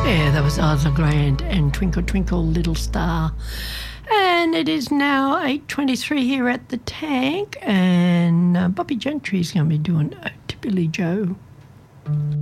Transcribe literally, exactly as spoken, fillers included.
Yeah, that was Isla Grant and Twinkle Twinkle Little Star. And it is now eight twenty-three here at the Tank, and uh, Bobby Gentry's going to be doing a to Billy Joe.